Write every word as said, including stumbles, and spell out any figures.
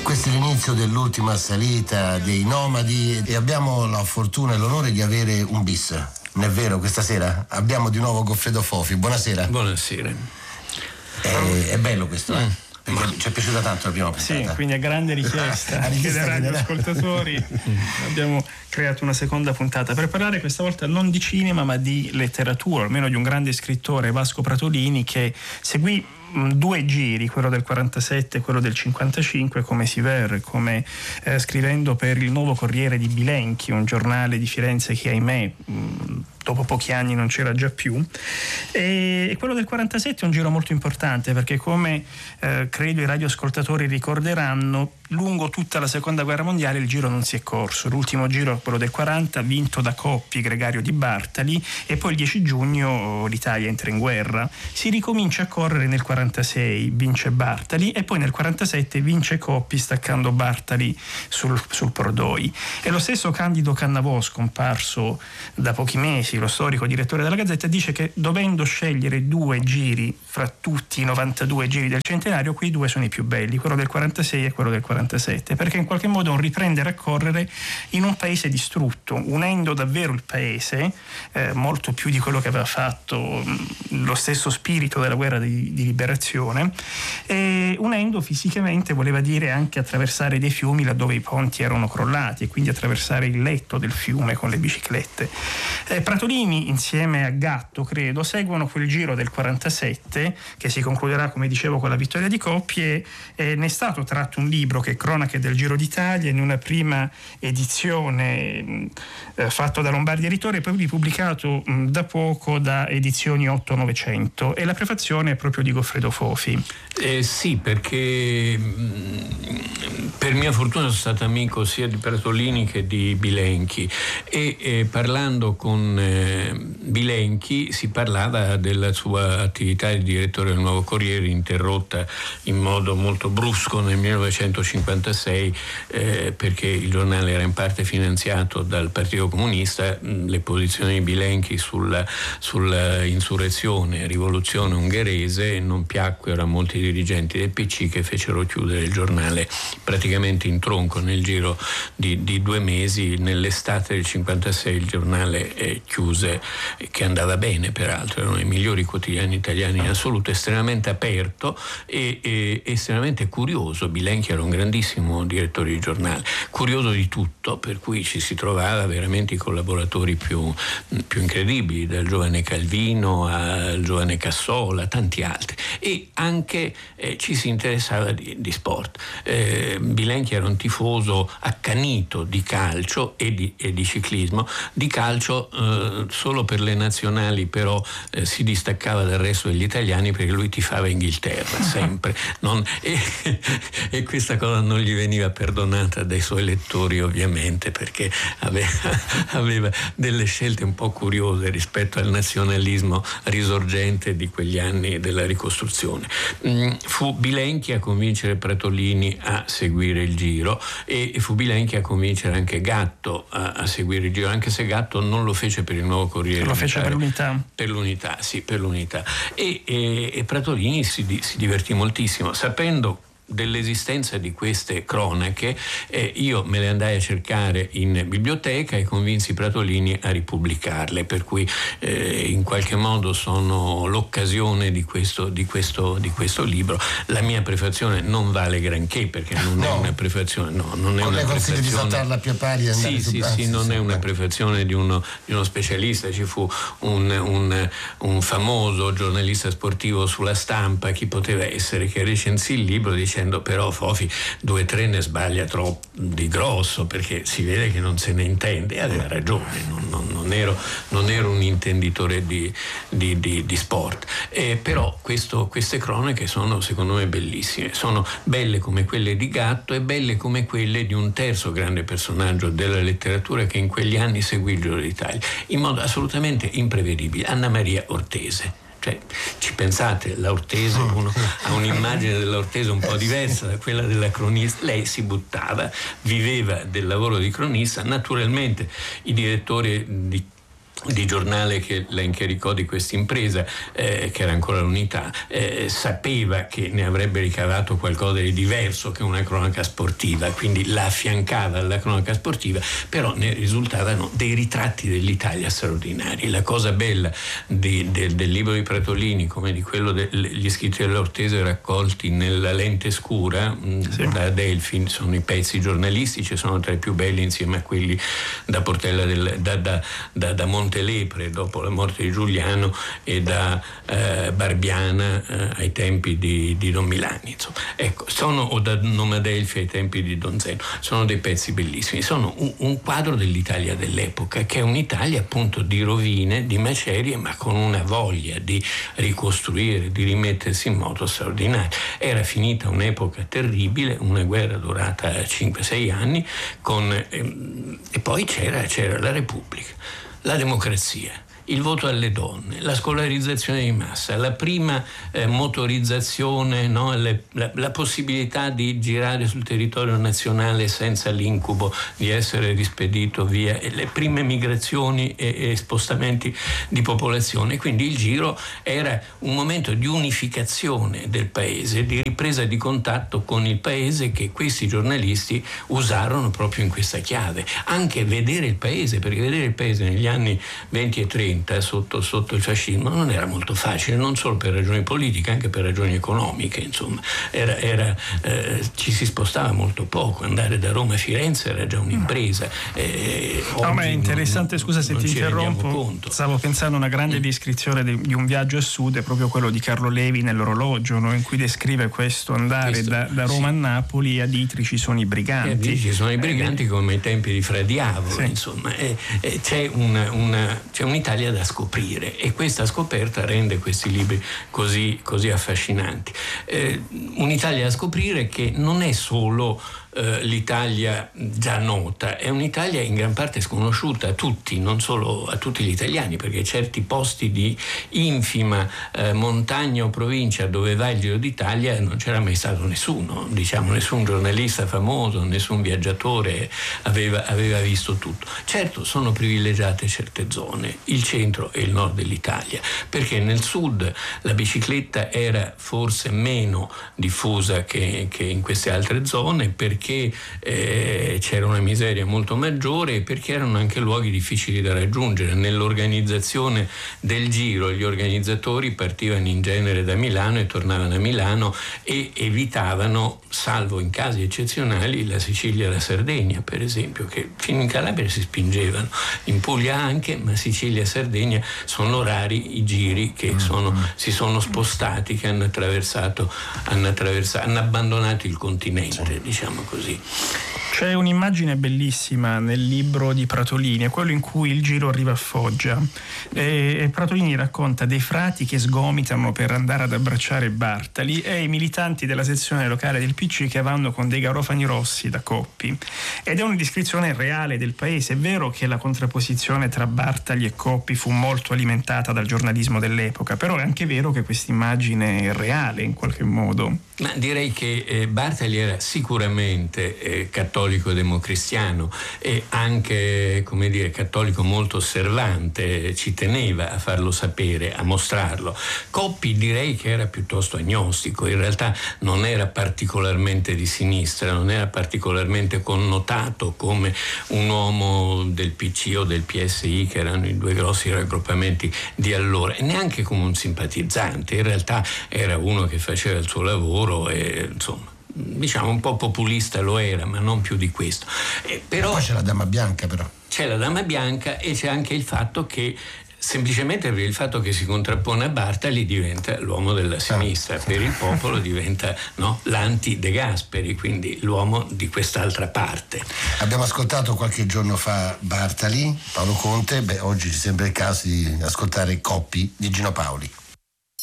Questo è l'inizio dell'ultima salita dei Nomadi e abbiamo la fortuna e l'onore di avere un bis. Non è vero, questa sera abbiamo di nuovo Goffredo Fofi. Buonasera. Buonasera. È, è bello questo, eh? Perché ci è piaciuta tanto la prima puntata. Sì, quindi a grande richiesta anche dai radioascoltatori abbiamo creato una seconda puntata per parlare questa volta non di cinema ma di letteratura, almeno di un grande scrittore, Vasco Pratolini, che seguì due giri, quello del quarantasette e quello del cinquantacinque, come Siver, come eh, scrivendo per il Nuovo Corriere di Bilenchi, un giornale di Firenze che ahimè mh, dopo pochi anni non c'era già più, e quello del quarantasette è un giro molto importante perché, come eh, credo i radioascoltatori ricorderanno, lungo tutta la seconda guerra mondiale il giro non si è corso. L'ultimo giro, quello del quaranta, vinto da Coppi, Gregario Di Bartali, e poi il dieci giugno l'Italia entra in guerra. Si ricomincia a correre nel quarantasei, vince Bartali, e poi nel quarantasette vince Coppi staccando Bartali sul, sul Pordoi. E lo stesso Candido Cannavò, scomparso da pochi mesi, lo storico direttore della Gazzetta, dice che dovendo scegliere due giri fra tutti i novantadue giri del centenario, quei due sono i più belli, quello del quarantasei e quello del quarantasette, perché in qualche modo è un riprendere a correre in un paese distrutto, unendo davvero il paese, eh, molto più di quello che aveva fatto mh, lo stesso spirito della guerra di, di liberazione, e unendo fisicamente voleva dire anche attraversare dei fiumi laddove i ponti erano crollati, e quindi attraversare il letto del fiume con le biciclette. Eh, Pratolini insieme a Gatto, credo, seguono quel giro del quarantasette che si concluderà, come dicevo, con la vittoria di Coppi, e eh, ne è stato tratto un libro che è Cronache del Giro d'Italia, in una prima edizione eh, fatto da Lombardi Editore e poi ripubblicato mh, da poco da Edizioni otto novecento, e la prefazione è proprio di Goffredo Fofi. Eh, sì, perché mh, per mia fortuna sono stato amico sia di Pratolini che di Bilenchi, e eh, parlando con eh, Bilenchi si parlava della sua attività di direttore del Nuovo Corriere, interrotta in modo molto brusco nel millenovecentocinquantasei eh, perché il giornale era in parte finanziato dal Partito Comunista. Le posizioni di Bilenchi sulla, sulla insurrezione, rivoluzione ungherese non piacquero a molti dirigenti del P C, che fecero chiudere il giornale praticamente in tronco nel giro di, di due mesi. Nell'estate del cinquantasei il giornale eh, chiuse, che andava bene peraltro, erano i migliori quotidiani italiani in assoluto, estremamente aperto e, e estremamente curioso. Bilenchi era un grandissimo direttore di giornale, curioso di tutto, per cui ci si trovava veramente i collaboratori più, più incredibili, dal giovane Calvino al giovane Cassola, tanti altri, e anche eh, ci si interessava di, di sport. Eh, Bilenchi era un tifoso accanito di calcio e di, e di ciclismo. Di calcio eh, solo per le nazionali, però eh, si distaccava dal resto degli italiani perché lui tifava Inghilterra sempre, non, e, e questa cosa non gli veniva perdonata dai suoi lettori, ovviamente, perché aveva, aveva delle scelte un po' curiose rispetto al nazionalismo risorgente di quegli anni della ricostruzione. Mm, fu Bilenchi a convincere Pratolini a seguire il giro, e fu Bilenchi a convincere anche Gatto a, a seguire il giro, anche se Gatto non lo fece per il Nuovo Corriere, lo fece per l'Unità. Per l'Unità, sì, per l'Unità. E, e, e Pratolini si, si divertì moltissimo, sapendo dell'esistenza di queste cronache. Eh, io me le andai a cercare in biblioteca e convinsi Pratolini a ripubblicarle, per cui eh, in qualche modo sono l'occasione di questo, di questo, di questo libro. La mia prefazione non vale granché, perché non no. è una prefazione, no, non è non una prefazione. Di saltarla a più pari e andare sì, su sì, Brazzi, sì, non sì, è una beh. prefazione di uno, di uno specialista. Ci fu un, un, un famoso giornalista sportivo sulla Stampa, chi poteva essere, che recensì il libro dicendo: però Fofi due o tre ne sbaglia troppo di grosso, perché si vede che non se ne intende. E aveva ragione, non, non, non, ero, non ero un intenditore di, di, di, di sport. Eh, però questo, queste cronache sono secondo me bellissime, sono belle come quelle di Gatto e belle come quelle di un terzo grande personaggio della letteratura che in quegli anni seguì il Giro d'Italia in modo assolutamente imprevedibile, Anna Maria Ortese. Cioè, ci pensate, la Ortese, uno ha un'immagine della Ortese un po' diversa da quella della cronista. Lei si buttava, viveva del lavoro di cronista. Naturalmente i direttori di di giornale che la incaricò di questa impresa, eh, che era ancora l'Unità, eh, sapeva che ne avrebbe ricavato qualcosa di diverso che una cronaca sportiva, quindi la affiancava alla cronaca sportiva, però ne risultavano dei ritratti dell'Italia straordinari. La cosa bella di, de, del libro di Pratolini, come di quello degli scritti dell'Ortese raccolti nella lente scura, sì, da Adelphi, sono i pezzi giornalistici, sono tra i più belli insieme a quelli da Portella del, da, da, da, da Montelepre dopo la morte di Giuliano e da eh, Barbiana eh, ai tempi di, di Don Milani, insomma. Ecco, sono, o da Nome Adelphi ai tempi di Don Zeno, sono dei pezzi bellissimi, sono un, un quadro dell'Italia dell'epoca, che è un'Italia appunto di rovine, di macerie, ma con una voglia di ricostruire, di rimettersi in moto straordinaria. Era finita un'epoca terribile, una guerra durata cinque sei anni, con, ehm, e poi c'era, c'era la Repubblica, la democrazia, il voto alle donne, la scolarizzazione di massa, la prima eh, motorizzazione, no? Le, la, la possibilità di girare sul territorio nazionale senza l'incubo di essere rispedito via, le prime migrazioni e, e spostamenti di popolazione. Quindi il Giro era un momento di unificazione del paese, di ripresa di contatto con il paese, che questi giornalisti usarono proprio in questa chiave. Anche vedere il paese, perché vedere il paese negli anni venti e trenta Sotto, sotto il fascismo non era molto facile, non solo per ragioni politiche, anche per ragioni economiche, insomma. Era, era, eh, ci si spostava molto poco, andare da Roma a Firenze era già un'impresa. Eh, no, ma è interessante, non, scusa se ti interrompo, stavo pensando a una grande mm. descrizione di, di un viaggio a sud, è proprio quello di Carlo Levi nell'Orologio, no? In cui descrive questo andare questo, da, da Roma sì. a Napoli, e ad Itri ci sono i briganti. E ad Itri ci sono i briganti, eh, come ai tempi di Fra Diavolo, sì. insomma. Eh, eh, c'è, una, una, c'è un'Italia da scoprire, e questa scoperta rende questi libri così, così affascinanti. Eh, un'Italia da scoprire che non è solo eh, l'Italia già nota, è un'Italia in gran parte sconosciuta a tutti, non solo a tutti gli italiani, perché certi posti di infima eh, montagna o provincia dove va il Giro d'Italia non c'era mai stato nessuno, diciamo, nessun giornalista famoso, nessun viaggiatore aveva, aveva visto tutto. Certo, sono privilegiate certe zone, il centro e il nord dell'Italia, perché nel sud la bicicletta era forse meno diffusa che, che in queste altre zone, perché eh, c'era una miseria molto maggiore, e perché erano anche luoghi difficili da raggiungere. Nell'organizzazione del Giro gli organizzatori partivano in genere da Milano e tornavano a Milano, e evitavano, salvo in casi eccezionali, la Sicilia e la Sardegna, per esempio, che fino in Calabria si spingevano, in Puglia anche, ma Sicilia e Sardegna sono rari i giri che sono, si sono spostati, che hanno attraversato, hanno attraversato, hanno abbandonato il continente, sì. diciamo così. C'è un'immagine bellissima nel libro di Pratolini, è quello in cui il Giro arriva a Foggia, e Pratolini racconta dei frati che sgomitano per andare ad abbracciare Bartali, e i militanti della sezione locale del P C che vanno con dei garofani rossi da Coppi, ed è una descrizione reale del paese. È vero che la contrapposizione tra Bartali e Coppi fu molto alimentata dal giornalismo dell'epoca, però è anche vero che questa immagine è reale in qualche modo. Ma direi che eh, Bartali era sicuramente eh, cattolico democristiano, e anche, come dire, cattolico molto osservante, ci teneva a farlo sapere, a mostrarlo. Coppi direi che era piuttosto agnostico, in realtà non era particolarmente di sinistra, non era particolarmente connotato come un uomo del P C o del P S I, che erano i due grossi raggruppamenti di allora, e neanche come un simpatizzante. In realtà era uno che faceva il suo lavoro, e insomma, diciamo un po' populista lo era, ma non più di questo. Eh, però poi c'è la Dama Bianca, però. C'è la Dama Bianca, e c'è anche il fatto che, semplicemente per il fatto che si contrappone a Bartali, diventa l'uomo della sinistra, ah, per il popolo diventa, no, l'anti-De Gasperi, quindi l'uomo di quest'altra parte. Abbiamo ascoltato qualche giorno fa Bartali, Paolo Conte, beh, oggi ci sembra il caso di ascoltare Coppi di Gino Paoli.